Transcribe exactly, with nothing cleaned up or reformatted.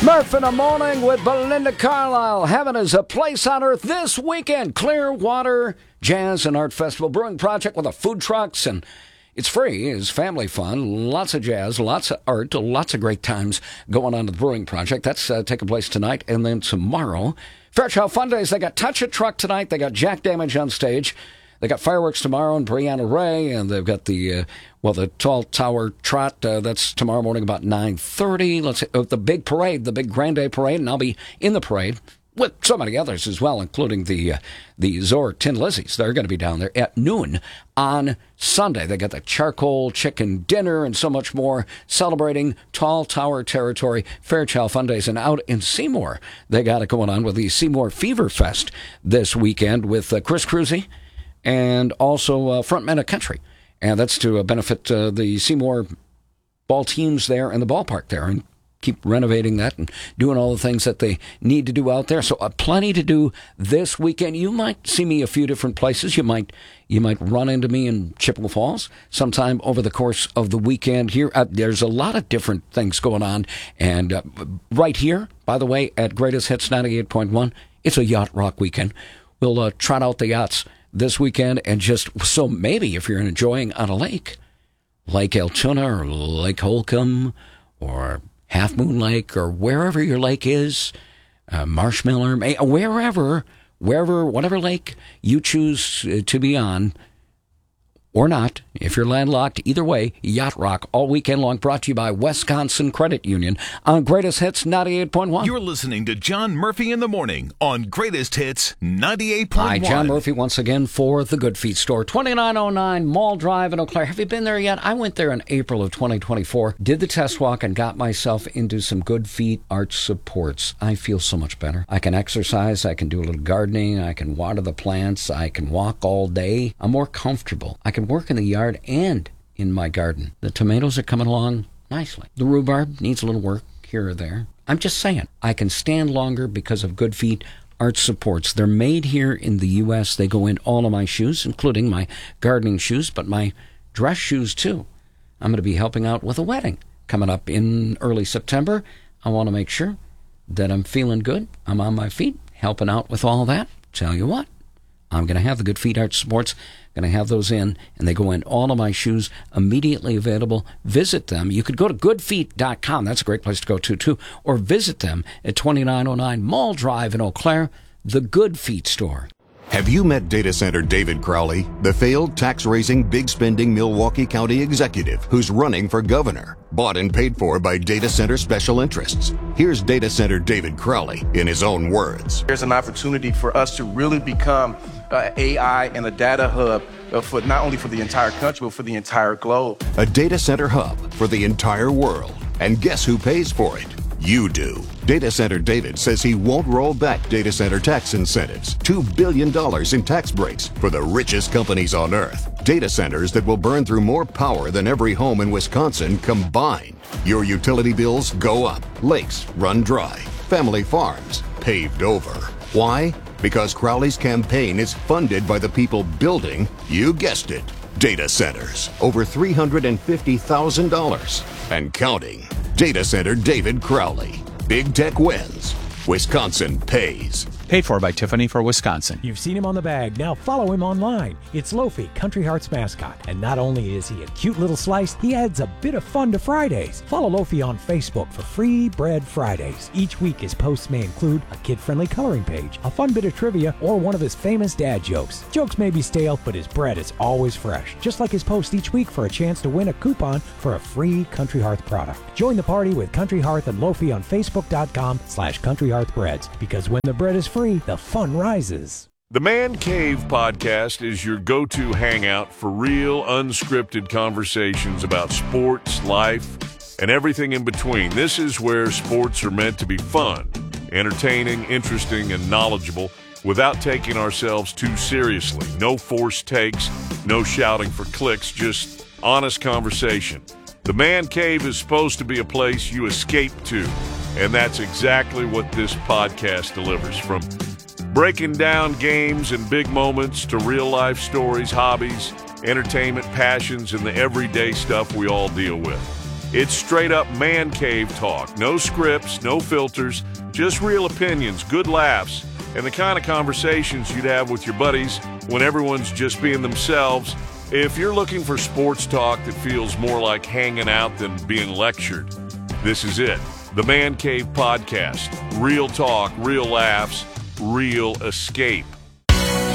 Murph in the Morning with Belinda Carlisle. Heaven is a place on earth this weekend. Clearwater Jazz and Art Festival Brewing Project with the food trucks, and it's free. It's family fun. Lots of jazz, lots of art, lots of great times going on at the Brewing Project. That's uh, taking place tonight and then tomorrow. Fairchild Fun Days, they got Touch a Truck tonight. They got Jack Damage on stage. They got fireworks tomorrow and Brianna Ray, and they've got the, uh, well, the Tall Tower Trot. Uh, that's tomorrow morning about nine thirty. Let's see, uh, the big parade, the big Grand Day Parade, and I'll be in the parade with so many others as well, including the uh, the Zor Tin Lizzies. They're going to be down there at noon on Sunday. They got the charcoal chicken dinner and so much more, celebrating Tall Tower territory, Fairchild Fun Days. And out in Seymour, they got it going on with the Seymour Fever Fest this weekend with uh, Chris Cruzy and also uh, Frontmen of Country. And that's to uh, benefit uh, the Seymour ball teams there in the ballpark there and keep renovating that and doing all the things that they need to do out there. So uh, plenty to do this weekend. You might see me a few different places. You might you might run into me in Chippewa Falls sometime over the course of the weekend here. Uh, there's a lot of different things going on. And uh, right here, by the way, at Greatest Hits ninety-eight point one, it's a Yacht Rock weekend. We'll uh, trot out the yachts this weekend, and just so maybe if you're enjoying on a lake, Lake Altoona or Lake Holcomb or Half Moon Lake or wherever your lake is, uh, Marshmallow, wherever, wherever, whatever lake you choose to be on or not, if you're landlocked, either way, Yacht Rock all weekend long, brought to you by Wisconsin Credit Union on Greatest Hits ninety-eight point one. You're listening to John Murphy in the Morning on Greatest Hits ninety-eight point one. Hi, John Murphy once again for the Good Feet Store, twenty-nine oh nine Mall Drive in Eau Claire. Have you been there yet? I went there in April of twenty twenty-four, did the test walk, and got myself into some Good Feet arch supports. I feel so much better. I can exercise, I can do a little gardening, I can water the plants, I can walk all day. I'm more comfortable. I can work in the yard and in my garden. The tomatoes are coming along nicely. The rhubarb needs a little work here or there. I'm just saying, I can stand longer because of Good Feet arch supports. They're made here in the U S They go in all of my shoes, including my gardening shoes, but my dress shoes too. I'm going to be helping out with a wedding coming up in early September. I want to make sure that I'm feeling good. I'm on my feet, helping out with all that. Tell you what, I'm going to have the Good Feet arch supports. Going to have those in, and they go in all of my shoes, immediately available. Visit them. You could go to good feet dot com. That's a great place to go to, too. Or visit them at twenty-nine oh nine Mall Drive in Eau Claire, the Good Feet Store. Have you met data center David Crowley, the failed tax-raising, big-spending Milwaukee County executive who's running for governor, bought and paid for by data center special interests? Here's data center David Crowley in his own words. There's an opportunity for us to really become uh, A I and a data hub uh, for not only for the entire country, but for the entire globe. A data center hub for the entire world. And guess who pays for it? You do. Data Center David says he won't roll back data center tax incentives. two billion dollars in tax breaks for the richest companies on earth. Data centers that will burn through more power than every home in Wisconsin combined. Your utility bills go up. Lakes run dry. Family farms paved over. Why? Because Crowley's campaign is funded by the people building, you guessed it, data centers. Over three hundred fifty thousand dollars and counting. Data Center David Crowley. Big tech wins. Wisconsin pays. Paid for by Tiffany for Wisconsin. You've seen him on the bag. Now follow him online. It's Lofi, Country Heart's mascot. And not only is he a cute little slice, he adds a bit of fun to Fridays. Follow Lofi on Facebook for Free Bread Fridays. Each week his posts may include a kid-friendly coloring page, a fun bit of trivia, or one of his famous dad jokes. Jokes may be stale, but his bread is always fresh. Just like his post each week for a chance to win a coupon for a free Country Hearth product. Join the party with Country Hearth and Lofi on Facebook.com slash Country Hearth Breads. Because when the bread is free, the fun rises. The Man Cave podcast is your go-to hangout for real, unscripted conversations about sports, life, and everything in between. This is where sports are meant to be fun, entertaining, interesting, and knowledgeable without taking ourselves too seriously. No forced takes, no shouting for clicks, just honest conversation. The Man Cave is supposed to be a place you escape to, and that's exactly what this podcast delivers. From breaking down games and big moments to real-life stories, hobbies, entertainment, passions, and the everyday stuff we all deal with. It's straight up man cave talk. No scripts, no filters, just real opinions, good laughs, and the kind of conversations you'd have with your buddies when everyone's just being themselves. If you're looking for sports talk that feels more like hanging out than being lectured, this is it. The Man Cave Podcast. Real talk, real laughs, real escape.